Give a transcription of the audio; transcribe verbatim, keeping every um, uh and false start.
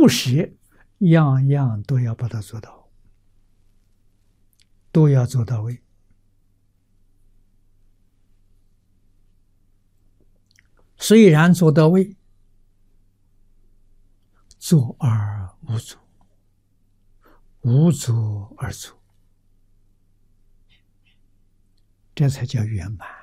不舍，样样都要把它做到，都要做到位。虽然做到位，做而无作，无作而作，这才叫圆满。